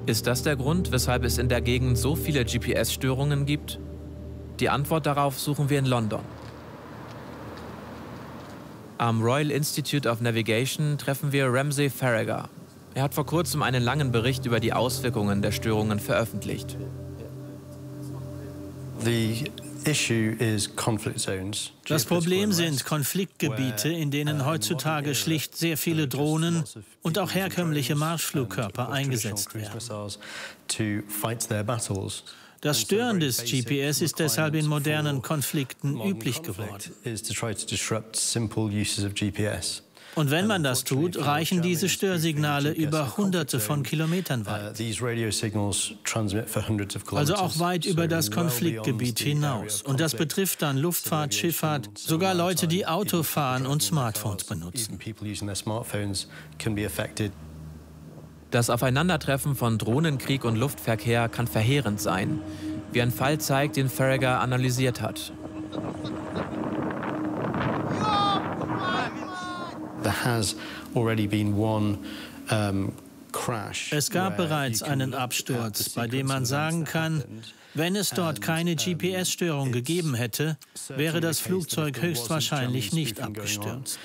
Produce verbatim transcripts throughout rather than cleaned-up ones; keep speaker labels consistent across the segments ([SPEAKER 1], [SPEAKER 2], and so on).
[SPEAKER 1] Ist das der Grund, weshalb es in der Gegend so viele G P S-Störungen gibt? Die Antwort darauf suchen wir in London. Am Royal Institute of Navigation treffen wir Ramsey Farragher. Er hat vor kurzem einen langen Bericht über die Auswirkungen der Störungen veröffentlicht.
[SPEAKER 2] Das Problem sind Konfliktgebiete, in denen heutzutage schlicht sehr viele Drohnen und auch herkömmliche Marschflugkörper eingesetzt werden. Das Stören des G P S ist deshalb in modernen Konflikten üblich geworden. Und wenn man das tut, reichen diese Störsignale über Hunderte von Kilometern weit. Also auch weit über das Konfliktgebiet hinaus. Und das betrifft dann Luftfahrt, Schifffahrt, sogar Leute, die Auto fahren und Smartphones benutzen.
[SPEAKER 1] Das Aufeinandertreffen von Drohnenkrieg und Luftverkehr kann verheerend sein, wie ein Fall zeigt, den Farragher analysiert hat.
[SPEAKER 2] Es gab bereits einen Absturz, bei dem man sagen kann, wenn es dort keine G P S-Störung gegeben hätte, wäre das Flugzeug höchstwahrscheinlich nicht abgestürzt.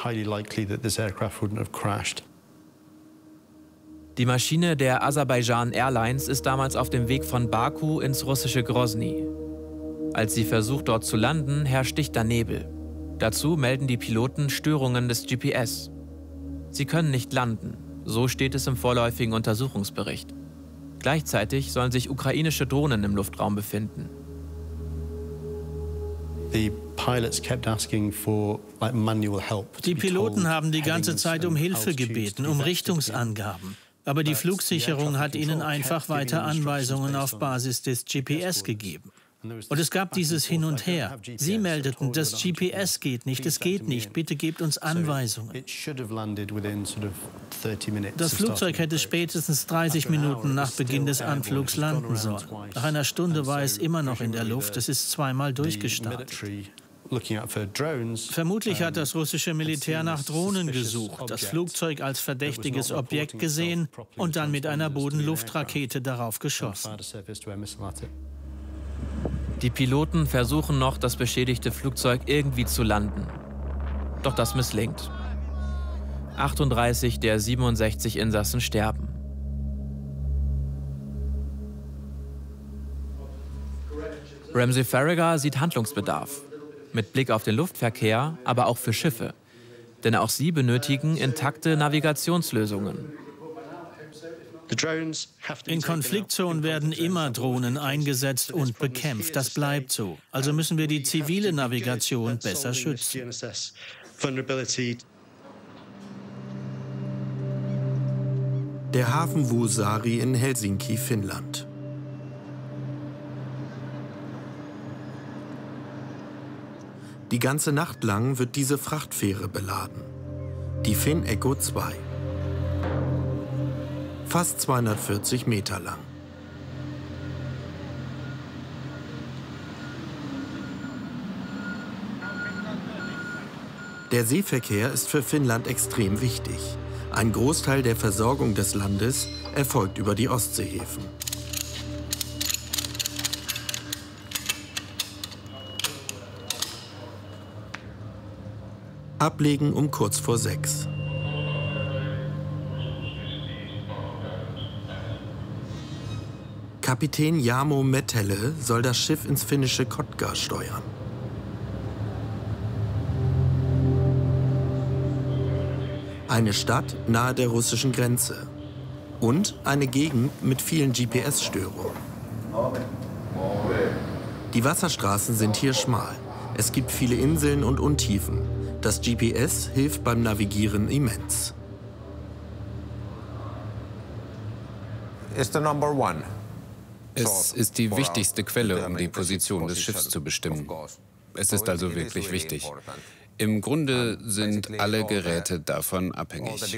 [SPEAKER 1] Die Maschine der Aserbaidschan Airlines ist damals auf dem Weg von Baku ins russische Grosny. Als sie versucht, dort zu landen, herrscht dichter Nebel. Dazu melden die Piloten Störungen des G P S. Sie können nicht landen, so steht es im vorläufigen Untersuchungsbericht. Gleichzeitig sollen sich ukrainische Drohnen im Luftraum befinden.
[SPEAKER 2] Die Piloten haben die ganze Zeit um Hilfe gebeten, um Richtungsangaben. Aber die Flugsicherung hat ihnen einfach weiter Anweisungen auf Basis des G P S gegeben. Und es gab dieses Hin und Her. Sie meldeten, das G P S geht nicht, es geht nicht, bitte gebt uns Anweisungen. Das Flugzeug hätte spätestens dreißig Minuten nach Beginn des Anflugs landen sollen. Nach einer Stunde war es immer noch in der Luft, es ist zweimal durchgestartet. Vermutlich hat das russische Militär nach Drohnen gesucht, das Flugzeug als verdächtiges Objekt gesehen und dann mit einer Boden-Luft-Rakete darauf geschossen.
[SPEAKER 1] Die Piloten versuchen noch, das beschädigte Flugzeug irgendwie zu landen. Doch das misslingt. achtunddreißig der siebenundsechzig Insassen sterben. Ramsey Farragher sieht Handlungsbedarf. Mit Blick auf den Luftverkehr, aber auch für Schiffe. Denn auch sie benötigen intakte Navigationslösungen.
[SPEAKER 2] In Konfliktzonen werden immer Drohnen eingesetzt und bekämpft. Das bleibt so. Also müssen wir die zivile Navigation besser schützen.
[SPEAKER 3] Der Hafen Vuosaari in Helsinki, Finnland. Die ganze Nacht lang wird diese Frachtfähre beladen. Die Finn-Echo zwei. Fast zweihundertvierzig Meter lang. Der Seeverkehr ist für Finnland extrem wichtig. Ein Großteil der Versorgung des Landes erfolgt über die Ostseehäfen. Ablegen um kurz vor sechs. Kapitän Jarmo Mettele soll das Schiff ins finnische Kotka steuern. Eine Stadt nahe der russischen Grenze und eine Gegend mit vielen G P S-Störungen. Die Wasserstraßen sind hier schmal. Es gibt viele Inseln und Untiefen. Das G P S hilft beim Navigieren immens.
[SPEAKER 4] Es ist die wichtigste Quelle, um die Position des Schiffs zu bestimmen. Es ist also wirklich wichtig. Im Grunde sind alle Geräte davon abhängig.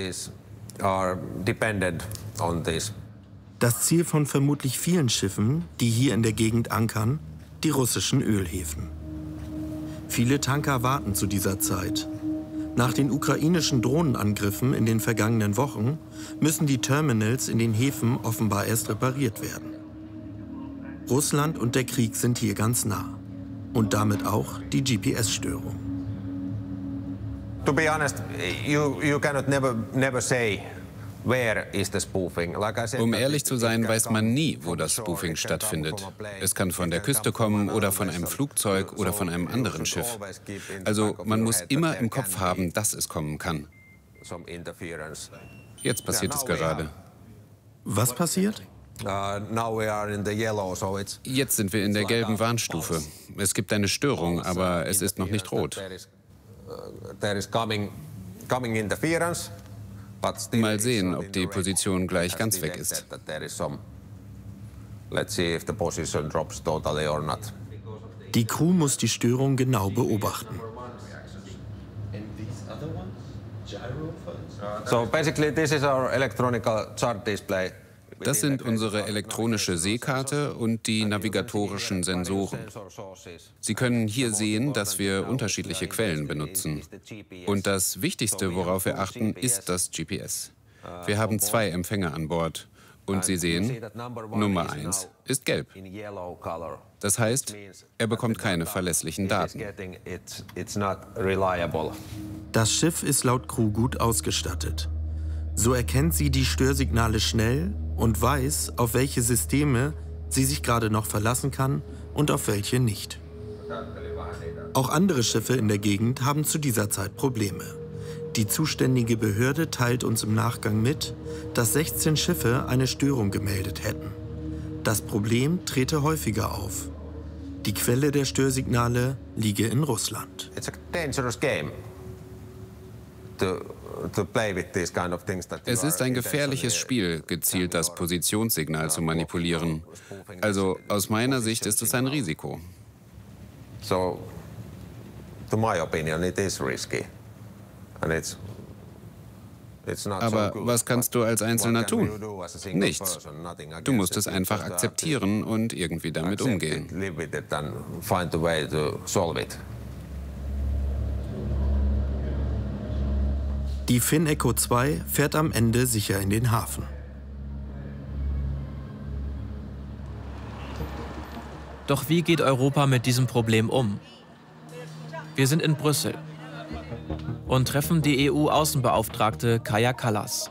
[SPEAKER 3] Das Ziel von vermutlich vielen Schiffen, die hier in der Gegend ankern, die russischen Ölhäfen. Viele Tanker warten zu dieser Zeit. Nach den ukrainischen Drohnenangriffen in den vergangenen Wochen müssen die Terminals in den Häfen offenbar erst repariert werden. Russland und der Krieg sind hier ganz nah. Und damit auch die G P S-Störung.
[SPEAKER 5] To be honest, you, you cannot never, never say, where is the spoofing. Like I said,
[SPEAKER 4] um ehrlich zu sein, weiß man nie, wo das Spoofing stattfindet. Es kann von der Küste kommen oder von einem Flugzeug oder von einem anderen Schiff. Also man muss immer im Kopf haben, dass es kommen kann. Jetzt passiert es gerade.
[SPEAKER 3] Was passiert?
[SPEAKER 4] Jetzt sind wir in der gelben Warnstufe. Es gibt eine Störung, aber es ist noch nicht rot. Mal sehen, ob die Position gleich ganz weg ist.
[SPEAKER 3] Die Crew muss die Störung genau beobachten.
[SPEAKER 5] So basically this is our electronic chart display.
[SPEAKER 4] Das sind unsere elektronische Seekarte und die navigatorischen Sensoren. Sie können hier sehen, dass wir unterschiedliche Quellen benutzen. Und das Wichtigste, worauf wir achten, ist das G P S. Wir haben zwei Empfänger an Bord. Und Sie sehen, Nummer eins ist gelb. Das heißt, er bekommt keine verlässlichen Daten.
[SPEAKER 3] Das Schiff ist laut Crew gut ausgestattet. So erkennt sie die Störsignale schnell und weiß, auf welche Systeme sie sich gerade noch verlassen kann und auf welche nicht. Auch andere Schiffe in der Gegend haben zu dieser Zeit Probleme. Die zuständige Behörde teilt uns im Nachgang mit, dass sechzehn Schiffe eine Störung gemeldet hätten. Das Problem trete häufiger auf. Die Quelle der Störsignale liege in Russland.
[SPEAKER 5] It's a dangerous game to
[SPEAKER 4] Es ist ein gefährliches Spiel, gezielt das Positionssignal zu manipulieren. Also aus meiner Sicht ist es ein Risiko.
[SPEAKER 5] So, to my opinion, it is risky. And it's
[SPEAKER 4] Aber was kannst du als Einzelner tun? Nichts. Du musst es einfach akzeptieren und irgendwie damit umgehen.
[SPEAKER 3] Die Fineco zwei fährt am Ende sicher in den Hafen.
[SPEAKER 1] Doch wie geht Europa mit diesem Problem um? Wir sind in Brüssel und treffen die E U-Außenbeauftragte Kaja Kallas.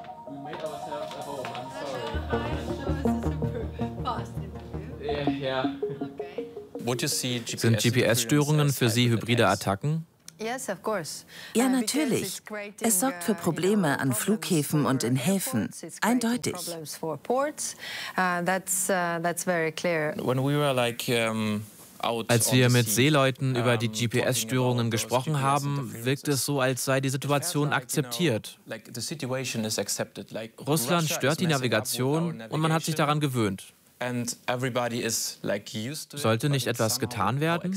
[SPEAKER 1] Sind G P S-Störungen für Sie hybride Attacken?
[SPEAKER 6] Ja, natürlich. Es sorgt für Probleme an Flughäfen und in Häfen. Eindeutig.
[SPEAKER 1] Als wir mit Seeleuten über die G P S-Störungen gesprochen haben, wirkt es so, als sei die Situation akzeptiert. Russland stört die Navigation und man hat sich daran gewöhnt. Sollte nicht etwas getan werden?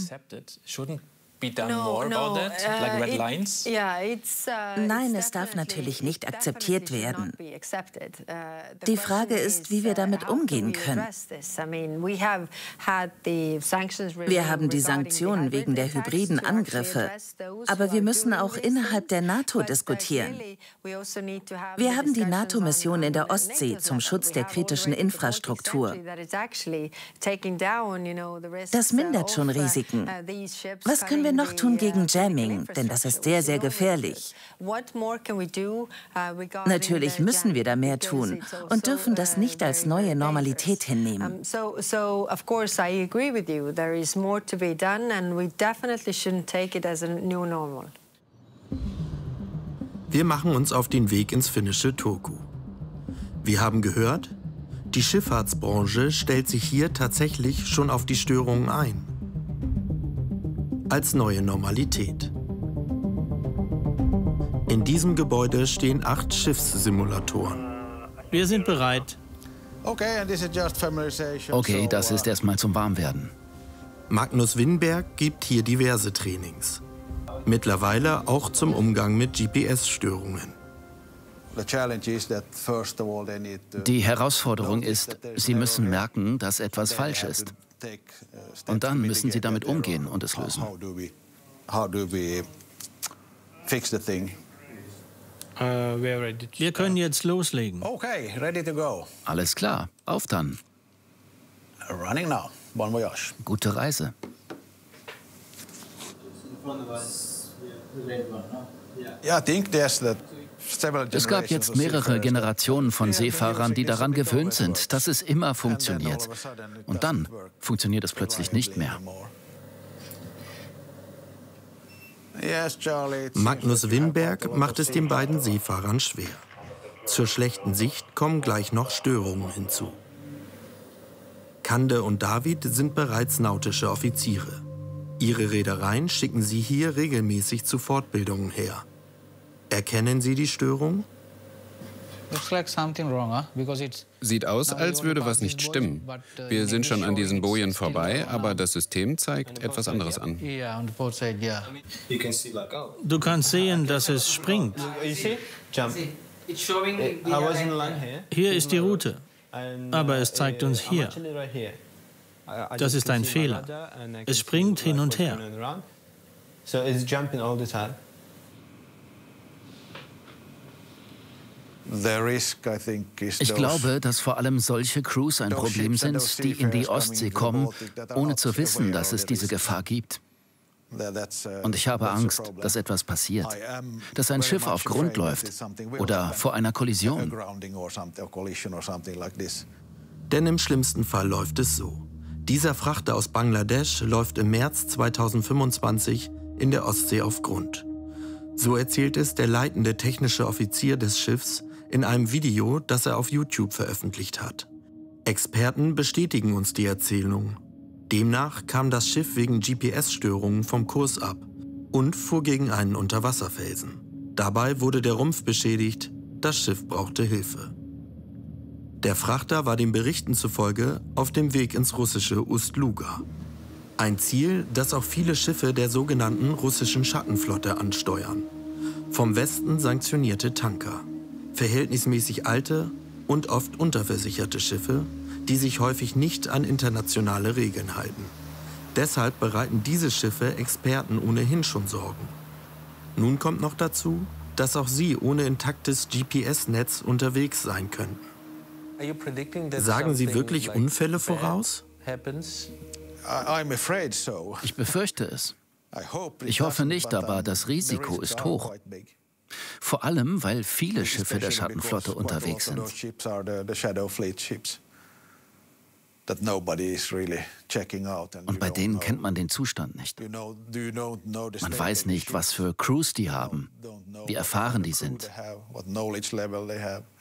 [SPEAKER 6] Nein, es darf natürlich nicht akzeptiert werden. Die Frage ist, wie wir damit umgehen können. Wir haben die Sanktionen wegen der hybriden Angriffe, aber wir müssen auch innerhalb der NATO diskutieren. Wir haben die NATO-Mission in der Ostsee zum Schutz der kritischen Infrastruktur. Das mindert schon Risiken. Was können wir noch tun gegen Jamming? Denn das ist sehr, sehr gefährlich. Natürlich müssen wir da mehr tun und dürfen das nicht als neue Normalität hinnehmen.
[SPEAKER 3] Wir machen uns auf den Weg ins finnische Turku. Wir haben gehört, die Schifffahrtsbranche stellt sich hier tatsächlich schon auf die Störungen ein. Als neue Normalität. In diesem Gebäude stehen acht Schiffssimulatoren.
[SPEAKER 2] Wir sind bereit.
[SPEAKER 7] Okay, das ist erstmal zum Warmwerden.
[SPEAKER 3] Magnus Winberg gibt hier diverse Trainings. Mittlerweile auch zum Umgang mit G P S-Störungen.
[SPEAKER 7] Die Herausforderung ist, Sie müssen merken, dass etwas falsch ist. Und dann müssen Sie damit umgehen und es lösen.
[SPEAKER 2] Wir können jetzt loslegen.
[SPEAKER 8] Okay, ready to go.
[SPEAKER 7] Alles klar, auf dann.
[SPEAKER 8] Running now. Bon voyage.
[SPEAKER 7] Gute Reise.
[SPEAKER 8] Yeah, I think there's that.
[SPEAKER 7] Es gab jetzt mehrere Generationen von Seefahrern, die daran gewöhnt sind, dass es immer funktioniert. Und dann funktioniert es plötzlich nicht mehr.
[SPEAKER 3] Magnus Winberg macht es den beiden Seefahrern schwer. Zur schlechten Sicht kommen gleich noch Störungen hinzu. Kande und David sind bereits nautische Offiziere. Ihre Reedereien schicken sie hier regelmäßig zu Fortbildungen her. Erkennen Sie die Störung?
[SPEAKER 4] Sieht aus, als würde was nicht stimmen. Wir sind schon an diesen Bojen vorbei, aber das System zeigt etwas anderes an.
[SPEAKER 2] Du kannst sehen, dass es springt. Hier ist die Route, aber es zeigt uns hier. Das ist ein Fehler. Es springt hin und her.
[SPEAKER 7] Ich glaube, dass vor allem solche Crews ein Problem sind, die in die Ostsee kommen, ohne zu wissen, dass es diese Gefahr gibt. Und ich habe Angst, dass etwas passiert, dass ein Schiff auf Grund läuft oder vor einer Kollision.
[SPEAKER 3] Denn im schlimmsten Fall läuft es so. Dieser Frachter aus Bangladesch läuft im März zweitausendfünfundzwanzig in der Ostsee auf Grund. So erzählt es der leitende technische Offizier des Schiffs in einem Video, das er auf YouTube veröffentlicht hat. Experten bestätigen uns die Erzählung. Demnach kam das Schiff wegen G P S-Störungen vom Kurs ab und fuhr gegen einen Unterwasserfelsen. Dabei wurde der Rumpf beschädigt, das Schiff brauchte Hilfe. Der Frachter war den Berichten zufolge auf dem Weg ins russische Ust-Luga. Ein Ziel, das auch viele Schiffe der sogenannten russischen Schattenflotte ansteuern. Vom Westen sanktionierte Tanker. Verhältnismäßig alte und oft unterversicherte Schiffe, die sich häufig nicht an internationale Regeln halten. Deshalb bereiten diese Schiffe Experten ohnehin schon Sorgen. Nun kommt noch dazu, dass auch sie ohne intaktes G P S-Netz unterwegs sein könnten. Sagen Sie wirklich Unfälle voraus?
[SPEAKER 7] Ich befürchte es. Ich hoffe nicht, aber das Risiko ist hoch. Vor allem, weil viele Schiffe der Schattenflotte unterwegs sind. Und bei denen kennt man den Zustand nicht. Man weiß nicht, was für Crews die haben, wie erfahren die sind.